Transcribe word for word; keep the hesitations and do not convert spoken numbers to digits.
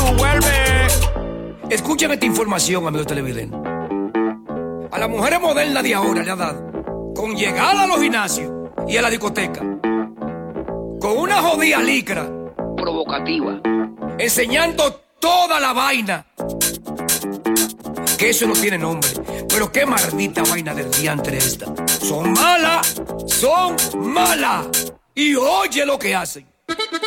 vuelve. Escuchen esta información, amigos televidentes. A las mujeres modernas de ahora le ha dado con llegar a los gimnasios y a la discoteca con una jodida licra provocativa, enseñando toda la vaina. Que eso no tiene nombre. Pero qué maldita vaina del diantre esta. Son malas, son malas. Y oye lo que hacen.